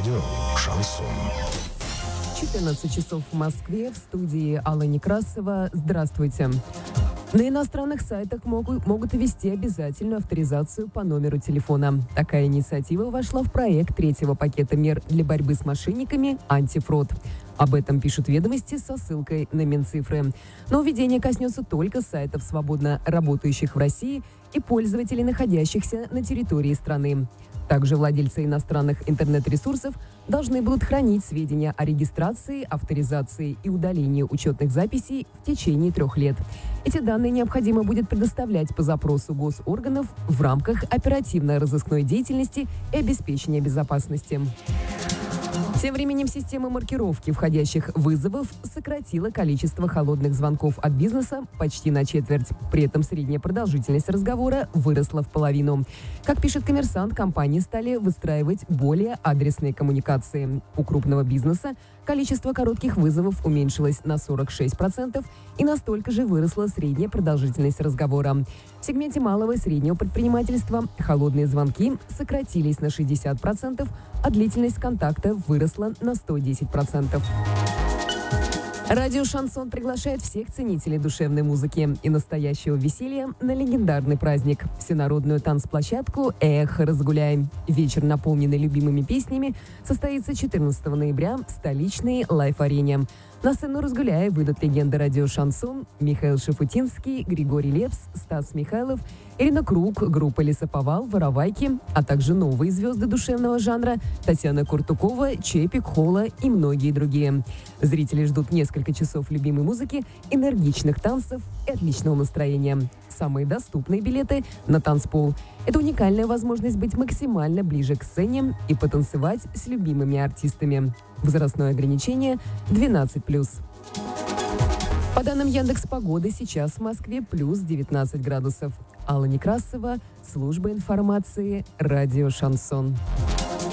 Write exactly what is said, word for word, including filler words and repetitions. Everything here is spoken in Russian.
Радио «Шансон». четырнадцать часов в Москве, в студии Алла Некрасова. Здравствуйте. На иностранных сайтах могут, могут ввести обязательную авторизацию по номеру телефона. Такая инициатива вошла в проект третьего пакета мер для борьбы с мошенниками «Антифрод». Об этом пишут «Ведомости» со ссылкой на Минцифры. Но введение коснется только сайтов, свободно работающих в России, и пользователей, находящихся на территории страны. Также владельцы иностранных интернет-ресурсов должны будут хранить сведения о регистрации, авторизации и удалении учетных записей в течение трех лет. Эти данные необходимо будет предоставлять по запросу госорганов в рамках оперативно-розыскной деятельности и обеспечения безопасности. Тем временем система маркировки входящих вызовов сократила количество холодных звонков от бизнеса почти на четверть. При этом средняя продолжительность разговора выросла в половину. Как пишет «Коммерсант», компании стали выстраивать более адресные коммуникации. У крупного бизнеса количество коротких вызовов уменьшилось на сорок шесть процентов, и настолько же выросла средняя продолжительность разговора. В сегменте малого и среднего предпринимательства холодные звонки сократились на шестьдесят процентов, а длительность контакта выросла на сто десять процентов. Радио «Шансон» приглашает всех ценителей душевной музыки и настоящего веселья на легендарный праздник – всенародную танцплощадку «Эх, разгуляем». Вечер, наполненный любимыми песнями, состоится четырнадцатого ноября в столичной Лайф-арене. На сцену «Разгуляя» выйдут легенды радио «Шансон» Михаил Шафутинский, Григорий Лепс, Стас Михайлов, Ирина Круг, группа «Лесоповал», «Воровайки», а также новые звезды душевного жанра Татьяна Куртукова, Чепик, Холла и многие другие. Зрители ждут несколько часов любимой музыки, энергичных танцев и отличного настроения. Самые доступные билеты на танцпол. Это уникальная возможность быть максимально ближе к сцене и потанцевать с любимыми артистами. Возрастное ограничение двенадцать плюс. По данным Яндекс.Погоды, сейчас в Москве плюс девятнадцать градусов. Алла Некрасова, служба информации, радио «Шансон».